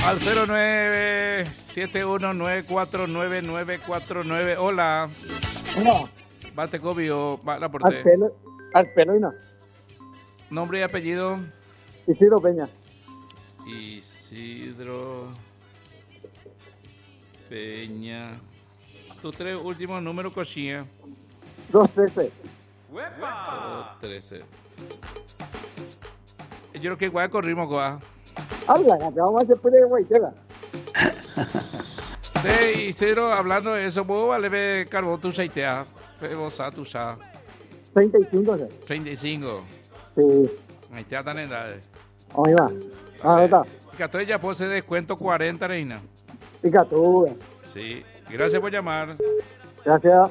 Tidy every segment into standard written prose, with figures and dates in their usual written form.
al 0971949949. Hola. Hola. Bate cobio, la porté. Alpeloina. Nombre y apellido. Isidro Peña. Isidro Peña. Tus 3 últimos números, cochilla. 213. 213. Yo creo que igual corrimos, guá. Habla, que vamos a hacer pele de guaytela. Sí, Isidro, hablando de eso, vos vale ver carbón tu saitea. Vos a tu sa. 35, ¿sí? 35. Sí. Ahí te atan en edad. Ahí va. Ah, está. Pica, ya pose descuento 40, reina. Pica tú. Sí. Gracias por llamar. Gracias.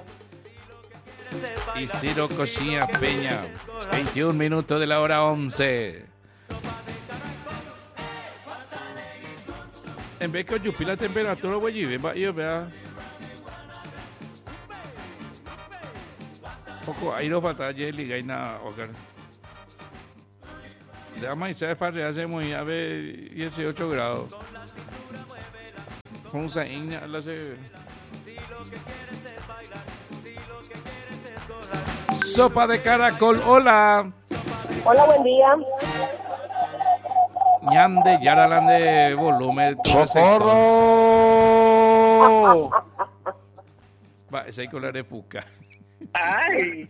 Isidro Cochilla Peña. 21 minutos de la hora 11. En vez que yo pila la temperatura, voy a ir, yo vea. Poco ahí no falta Jelly, Gaina, Ocar. De ama y se farre hace muy a ver 18 grados. Con esa igna la se. Sopa de caracol, hola. Hola, buen día. Ñande, Yaralande, volumen. ¡Socorro! Va, esa hay color de puca. ¡Ay!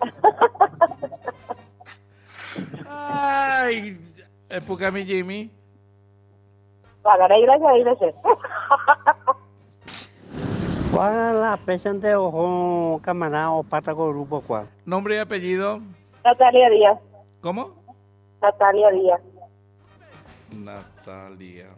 ¡Ay! ¿Es puca mi Jimmy? Pagaré, gracias. ¿Cuál es la pensión de ojo camarada o pata con grupo cuál? ¿Nombre y apellido? Natalia Díaz. ¿Cómo? Natalia Díaz. Natalia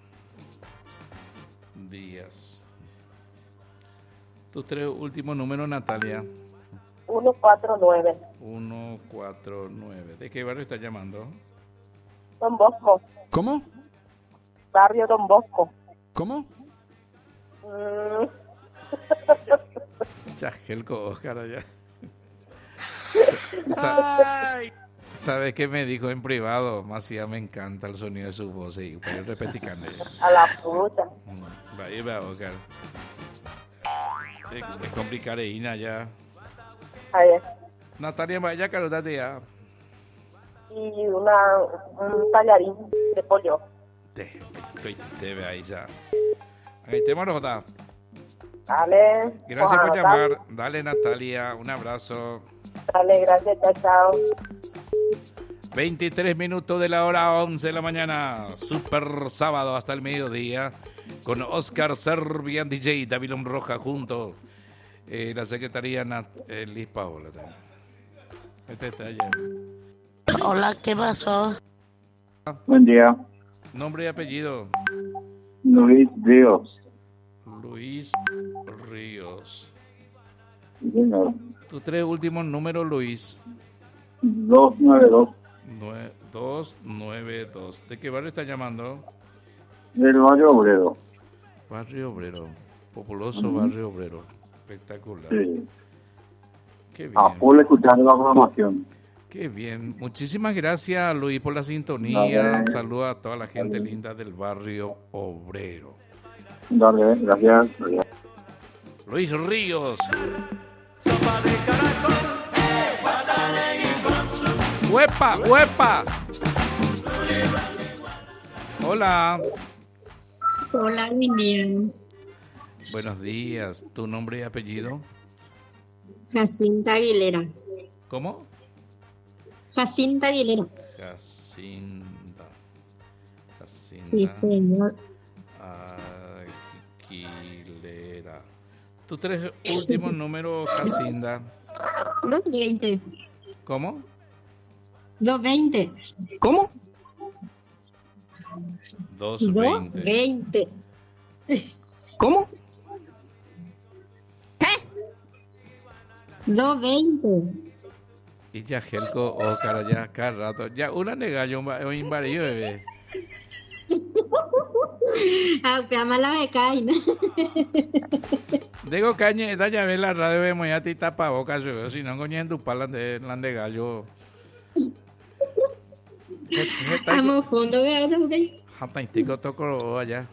Díaz. Tus 3 últimos números, Natalia. 149. 149. ¿De qué barrio estás llamando? Don Bosco. ¿Cómo? Barrio Don Bosco. ¿Cómo? Chajelco, Oscar, allá. ¡Ay! ¿Sabes qué me dijo en privado? Macía, me encanta el sonido de su voz. Y para repetir, A la puta. va a Oscar. Es complicado, Ina, ya. Ahí es. Natalia, vaya, carotate ya. Y un tallarín de pollo. Te ve ahí ya. Ahí te marota. Dale. Gracias por Ojalá. llamar. Dale, Natalia. Un abrazo. Dale, gracias. Chao. 23 minutos de la hora 11 de la mañana. Super sábado hasta el mediodía. Con Oscar Serbian DJ y Davilón Roja junto. La secretaría Liz Paola también. Este está allá. Hola, ¿qué pasó? Buen día. Nombre y apellido. Luis Ríos. Luis Ríos. Señor. Tus 3 últimos números, Luis. 292. 292. ¿De qué barrio está llamando? Del barrio obrero. Barrio Obrero. Populoso Barrio Obrero. Espectacular. Sí. Qué bien. A full escuchando la programación. Qué bien. Muchísimas gracias, Luis, por la sintonía. Dale. Saludos a toda la gente linda del Barrio Obrero. Dale, gracias. Luis Ríos. ¡Huepa! ¡Huepa! Hola. Hola, Miriam. Buenos días. ¿Tu nombre y apellido? Jacinta Aguilera. ¿Cómo? Jacinta Aguilera. Jacinta. Sí, señor. Aguilera. ¿Tus 3 últimos números, Jacinta? 220. ¿Cómo? 220. ¿Cómo? 220. 220. ¿Cómo? ¿Qué? 220. Y ya Gelco, cara, ya cada rato. Ya una nega yo un varillo, bebé. Aunque ama la becaina. Digo caña, esta ya ve la radio vemos ya te tapa boca, yo si no coñen tu pala de la de gallo. Amo fondo, vea eso, ok. Jataintico tocó allá.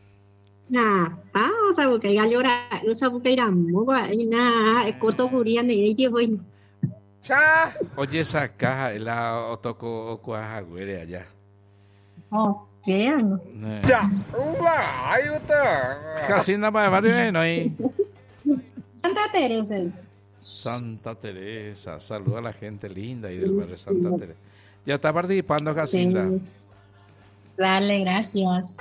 O sea, porque ya llora, o sea, porque irá muy coto curian y ellos hoy. Cha. Oye, esa caja, la otoko okuaja, güey, allá. ¿Qué año? Ya. Ay, usted. Casi nada más de barrio, ¿no? Ahí. Santa Teresa. Santa Teresa, saluda a la gente linda y del barrio Santa Teresa. Ya está participando, Jacinda. Sí. Dale, gracias.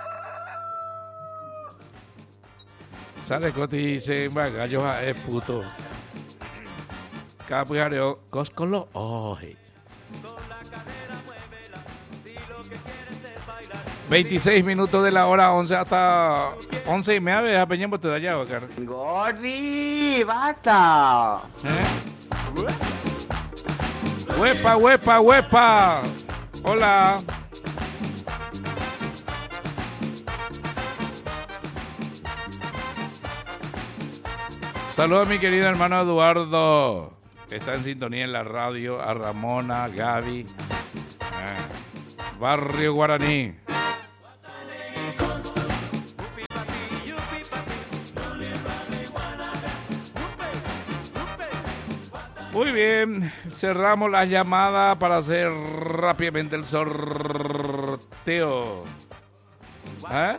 Sale Coti y dice, gallo es puto. Capujario, coscolo, oje. 26 minutos de la hora 11 hasta 11:30, deja Peñembo te da ya, Bacar. Gordi, basta. Huepa, huepa, huepa. Hola. Saludos a mi querido hermano Eduardo, que está en sintonía en la radio, a Ramona, Gaby, Barrio Guaraní. Muy bien, cerramos las llamadas para hacer rápidamente el sorteo. ¿Ah?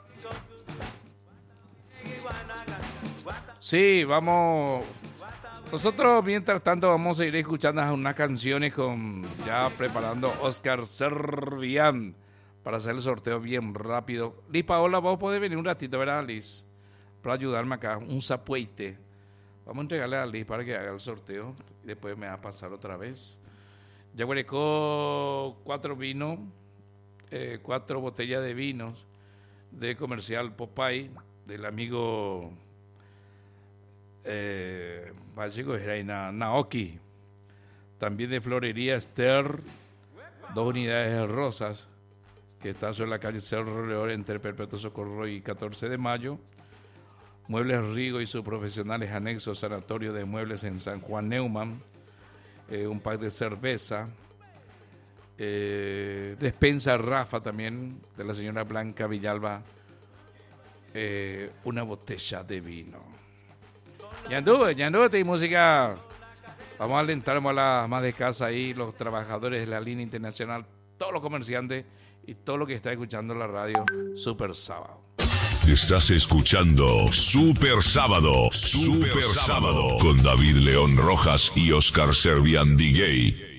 Sí, vamos. Nosotros, mientras tanto, vamos a ir escuchando unas canciones ya preparando Oscar Servián para hacer el sorteo bien rápido. Liz Paola, vos podés venir un ratito, ¿verdad, Liz? Para ayudarme acá, un zapueite. Vamos a entregarle a Liz para que haga el sorteo y después me va a pasar otra vez. Yaguarecó 4 vinos, 4 botellas de vinos de Comercial Popeye, del amigo Vallejo Naoki. También de Florería Esther, 2 unidades de rosas, que está sobre la calle Cerro León entre Perpetuo Socorro y 14 de Mayo. Muebles Rigo y sus profesionales anexos, sanatorio de muebles en San Juan Neumann, un pack de cerveza, despensa Rafa también, de la señora Blanca Villalba, una botella de vino. Ya anduve, y música. Vamos a alentar a las más de casa ahí, los trabajadores de la línea internacional, todos los comerciantes y todo lo que está escuchando la radio Super Sábado. Estás escuchando Super Sábado. Super Sábado con David León Rojas y Oscar Servián DJ.